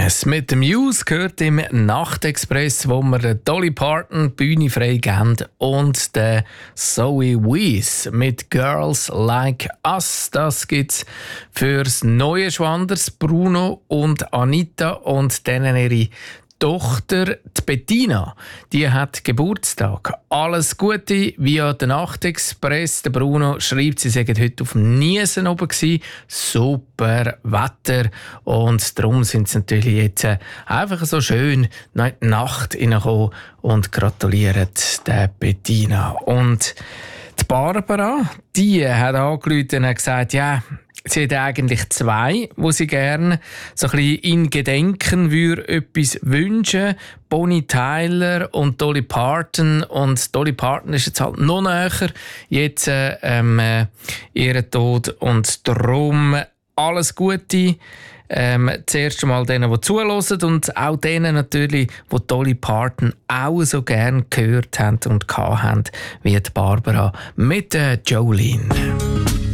Mit dem Muse gehört im Nachtexpress, wo wir den Dolly Parton Bühne freigeben und den Zoe Wees mit Girls Like Us. Das gibt's fürs neue Schwanders, Bruno und Anita und denen ihre Tochter, die Bettina, die hat Geburtstag. Alles Gute via den Nachtexpress. Der Bruno schreibt, sie seien heute auf dem Niesen oben gewesen. Super Wetter. Und darum sind sie natürlich jetzt einfach so schön in die Nacht hineingekommen und gratulieren der Bettina. Und die Barbara, die hat angerufen und gesagt, ja, sie hat eigentlich zwei, wo sie gerne so ein bisschen in Gedenken würde etwas wünschen. Bonnie Tyler und Dolly Parton. Und Dolly Parton ist jetzt halt noch näher jetzt ihren Tod. Und darum alles Gute. Zuerst einmal denen, die zuhören und auch denen natürlich, die Dolly Parton auch so gerne gehört haben und hatten, wie die Barbara mit Jolene.